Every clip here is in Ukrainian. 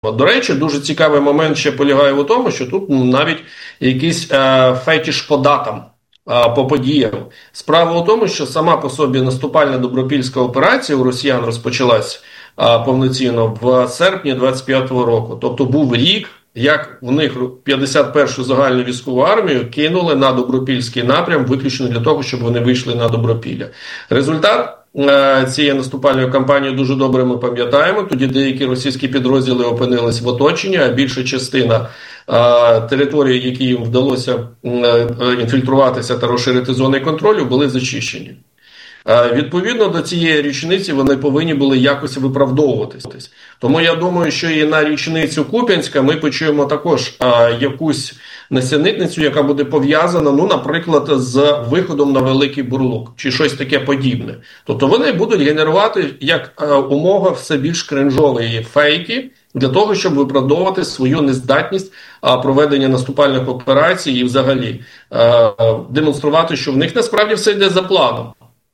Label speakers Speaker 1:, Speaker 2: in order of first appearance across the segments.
Speaker 1: До речі, дуже цікавий момент ще полягає у тому, що тут навіть якийсь фетіш по датам, по подіям. Справа у тому, що сама по собі наступальна добропільська операція у росіян розпочалась повноцінно в серпні 25-го року. Тобто був рік, як в них 51-ю загальну військову армію кинули на Добропільський напрям виключно для того, щоб вони вийшли на Добропілля. Результат цієї наступальної кампанії дуже добре ми пам'ятаємо. Тоді деякі російські підрозділи опинились в оточенні, а більша частина території, які їм вдалося інфільтруватися та розширити зони контролю, були зачищені. Відповідно до цієї річниці вони повинні були якось виправдовуватись. Тому я думаю, що і на річницю Куп'янська ми почуємо також якусь несенітницю, яка буде пов'язана, наприклад, з виходом на Великий Бурлук, чи щось таке подібне. Тобто вони будуть генерувати, як умова, все більш кринжові фейки, для того, щоб виправдовувати свою нездатність проведення наступальних операцій і взагалі демонструвати, що в них насправді все йде за планом.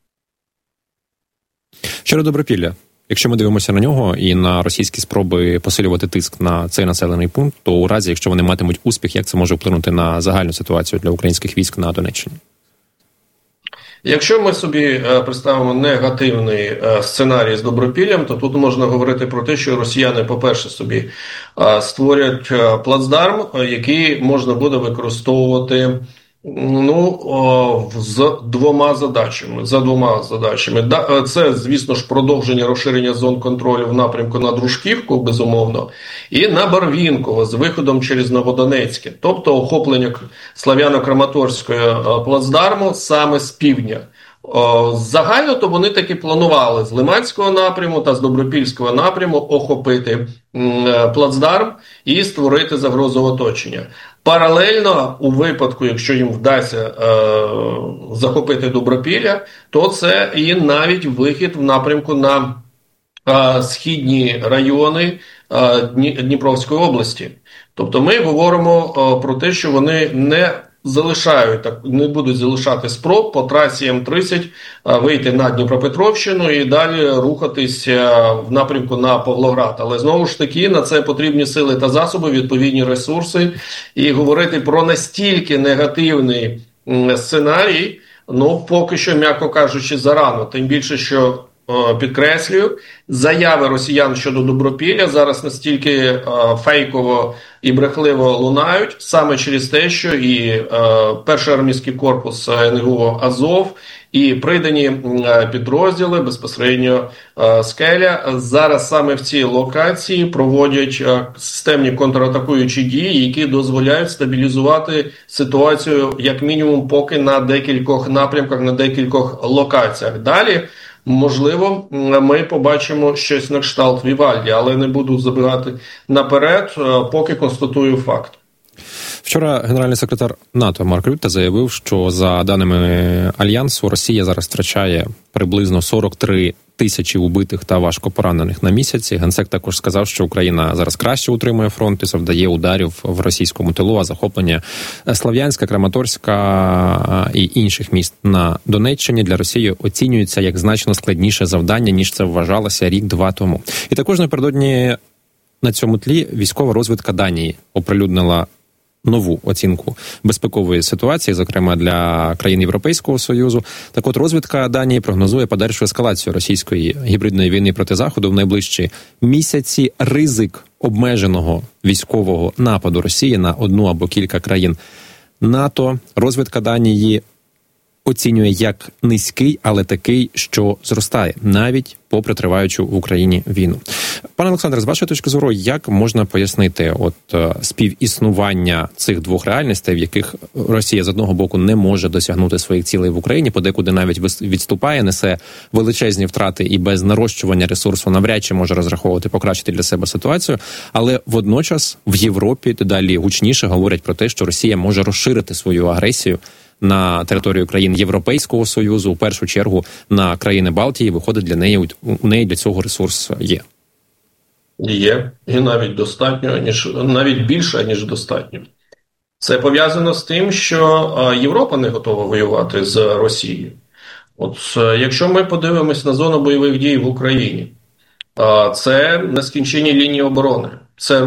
Speaker 2: Щодо Добропілля, якщо ми дивимося на нього і на російські спроби посилювати тиск на цей населений пункт, то у разі, якщо вони матимуть успіх, як це може вплинути на загальну ситуацію для українських військ на Донеччині?
Speaker 1: Якщо ми собі представимо негативний сценарій з Добропіллям, то тут можна говорити про те, що росіяни, по-перше, собі створять плацдарм, який можна буде використовувати за двома задачами. Це, звісно ж, продовження розширення зон контролю в напрямку на Дружківку, безумовно, і на Барвінково з виходом через Новодонецьке, тобто охоплення Слов'яно-Краматорського плацдарму саме з півдня. Загально то вони таки планували з Лиманського напряму та з Добропільського напряму охопити плацдарм і створити загрозу оточення. Паралельно, у випадку, якщо їм вдасться захопити Добропілля, то це і навіть вихід в напрямку на східні райони Дніпровської області. Тобто ми говоримо про те, що вони не будуть залишати спроб по трасі М-30 вийти на Дніпропетровщину і далі рухатись в напрямку на Павлоград. Але знову ж таки на це потрібні сили та засоби, відповідні ресурси. І говорити про настільки негативний сценарій, поки що, м'яко кажучи, зарано. Тим більше, що, підкреслюю, заяви росіян щодо Добропілля зараз настільки фейково і брехливо лунають, саме через те, що і перший армійський корпус НГУ «Азов», і придані підрозділи, безпосередньо «Скеля», зараз саме в цій локації проводять системні контратакуючі дії, які дозволяють стабілізувати ситуацію, як мінімум, поки на декількох напрямках, на декількох локаціях. Далі, можливо, ми побачимо щось на кшталт Вівальді, але не буду забігати наперед, поки констатую факт.
Speaker 2: Вчора генеральний секретар НАТО Марк Рютте заявив, що за даними Альянсу Росія зараз втрачає приблизно 43 тисячі убитих та важко поранених на місяці. Генсек також сказав, що Україна зараз краще утримує фронт і завдає ударів в російському тилу, а захоплення Слов'янська, Краматорська і інших міст на Донеччині для Росії оцінюється як значно складніше завдання, ніж це вважалося рік-два тому. І також напередодні на цьому тлі військова розвідка Данії оприлюднила нову оцінку безпекової ситуації, зокрема для країн Європейського Союзу. Так от, розвідка Данії прогнозує подальшу ескалацію російської гібридної війни проти Заходу в найближчі місяці. Ризик обмеженого військового нападу Росії на одну або кілька країн НАТО. Розвідка Данії оцінює як низький, але такий, що зростає, навіть попри триваючу в Україні війну. Пане Олександре, з вашої точки зору, як можна пояснити співіснування цих двох реальностей, в яких Росія з одного боку не може досягнути своїх цілей в Україні, подекуди навіть відступає, несе величезні втрати і без нарощування ресурсу навряд чи може розраховувати покращити для себе ситуацію, але водночас в Європі дедалі гучніше говорять про те, що Росія може розширити свою агресію на територію країн Європейського Союзу, у першу чергу на країни Балтії. Виходить, у неї для цього ресурс є.
Speaker 1: Є, і навіть достатньо, навіть більше, ніж достатньо. Це пов'язано з тим, що Європа не готова воювати з Росією. Якщо ми подивимось на зону бойових дій в Україні, це нескінченні лінії оборони. Це